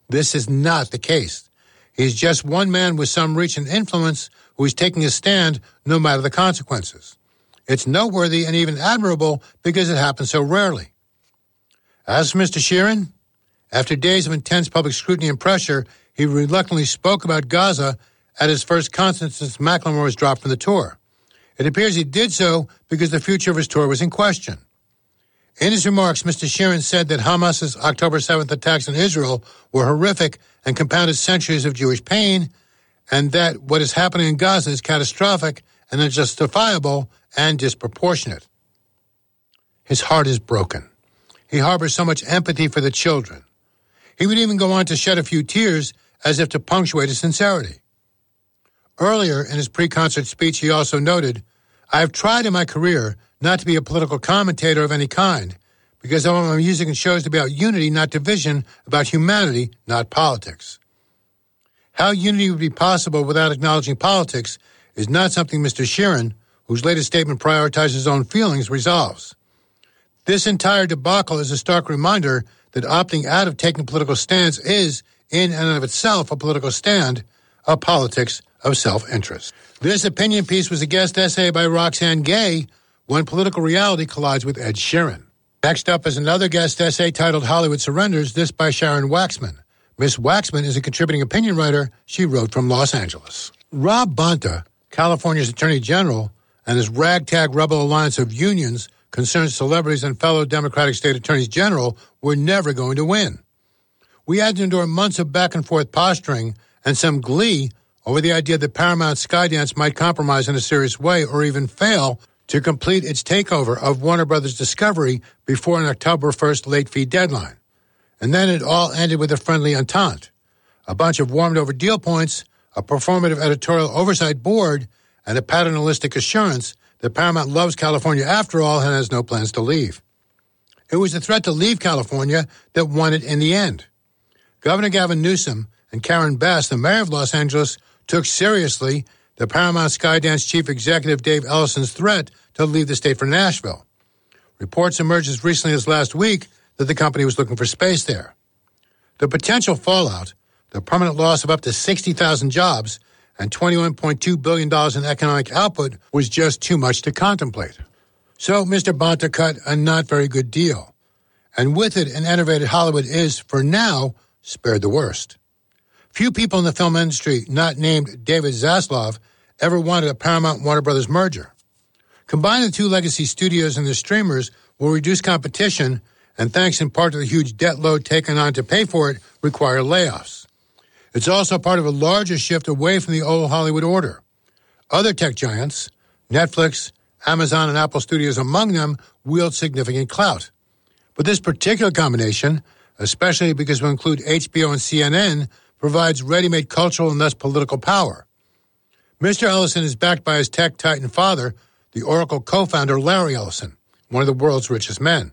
This is not the case. He's just one man with some reach and influence who is taking a stand no matter the consequences. It's noteworthy and even admirable because it happens so rarely. As for Mr. Sheeran, after days of intense public scrutiny and pressure, he reluctantly spoke about Gaza at his first concert since Macklemore was dropped from the tour. It appears he did so because the future of his tour was in question. In his remarks, Mr. Sheeran said that Hamas's October 7th attacks on Israel were horrific and compounded centuries of Jewish pain, and that what is happening in Gaza is catastrophic and unjustifiable and disproportionate. His heart is broken. He harbors so much empathy for the children. He would even go on to shed a few tears as if to punctuate his sincerity. Earlier in his pre-concert speech, he also noted, "I have tried in my career not to be a political commentator of any kind, because I want my music and shows to be about unity, not division, about humanity, not politics." How unity would be possible without acknowledging politics is not something Mr. Sheeran, whose latest statement prioritizes his own feelings, resolves. This entire debacle is a stark reminder that opting out of taking political stands is, in and of itself, a political stand, a politics of self-interest. This opinion piece was a guest essay by Roxane Gay, When Political Reality Collides with Ed Sheeran. Next up is another guest essay titled Hollywood Surrenders, this by Sharon Waxman. Miss Waxman is a contributing opinion writer. She wrote from Los Angeles. Rob Bonta, California's Attorney General, and his ragtag rebel alliance of unions, concerned celebrities, and fellow Democratic state attorneys general were never going to win. We had to endure months of back-and-forth posturing and some glee over the idea that Paramount Skydance might compromise in a serious way or even fail to complete its takeover of Warner Brothers Discovery before an October 1st late fee deadline. And then it all ended with a friendly entente, a bunch of warmed-over deal points, a performative editorial oversight board, and a paternalistic assurance that Paramount loves California after all and has no plans to leave. It was the threat to leave California that won it in the end. Governor Gavin Newsom and Karen Bass, the mayor of Los Angeles, took seriously the Paramount Skydance chief executive Dave Ellison's threat to leave the state for Nashville. Reports emerged as recently as last week that the company was looking for space there. The potential fallout, the permanent loss of up to 60,000 jobs and $21.2 billion in economic output, was just too much to contemplate. So Mr. Bonta cut a not very good deal. And with it, an enervated Hollywood is, for now, spared the worst. Few people in the film industry, not named David Zaslav, ever wanted a Paramount-Warner Brothers merger. Combining the two legacy studios and their streamers will reduce competition and, thanks in part to the huge debt load taken on to pay for it, require layoffs. It's also part of a larger shift away from the old Hollywood order. Other tech giants, Netflix, Amazon, and Apple Studios among them, wield significant clout. But this particular combination, especially because we include HBO and CNN, provides ready-made cultural and thus political power. Mr. Ellison is backed by his tech titan father, the Oracle co-founder Larry Ellison, one of the world's richest men.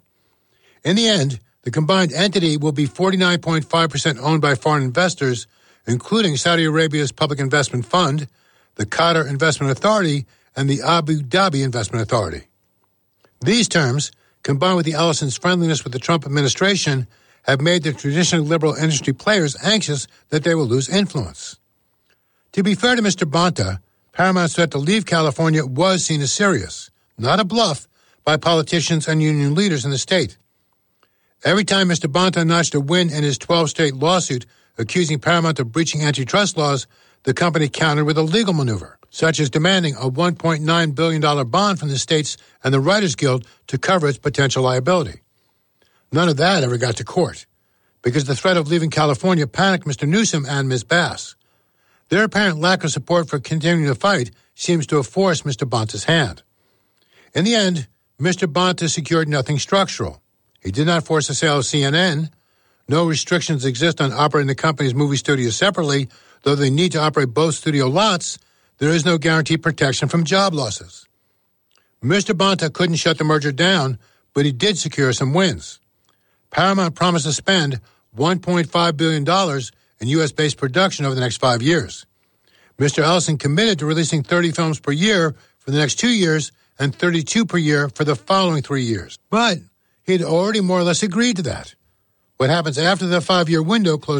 In the end, the combined entity will be 49.5% owned by foreign investors, including Saudi Arabia's Public Investment Fund, the Qatar Investment Authority, and the Abu Dhabi Investment Authority. These terms, combined with the Ellison's friendliness with the Trump administration, have made the traditionally liberal industry players anxious that they will lose influence. To be fair to Mr. Bonta, Paramount's threat to leave California was seen as serious, not a bluff, by politicians and union leaders in the state. Every time Mr. Bonta notched a win in his 12-state lawsuit accusing Paramount of breaching antitrust laws, the company countered with a legal maneuver, such as demanding a $1.9 billion bond from the states and the Writers Guild to cover its potential liability. None of that ever got to court, because the threat of leaving California panicked Mr. Newsom and Ms. Bass. Their apparent lack of support for continuing the fight seems to have forced Mr. Bonta's hand. In the end, Mr. Bonta secured nothing structural. He did not force the sale of CNN. No restrictions exist on operating the company's movie studios separately, though they need to operate both studio lots. There is no guaranteed protection from job losses. Mr. Bonta couldn't shut the merger down, but he did secure some wins. Paramount promised to spend $1.5 billion in U.S.-based production over the next 5 years. Mr. Ellison committed to releasing 30 films per year for the next 2 years and 32 per year for the following 3 years. But he'd already more or less agreed to that. What happens after the 5-year window closes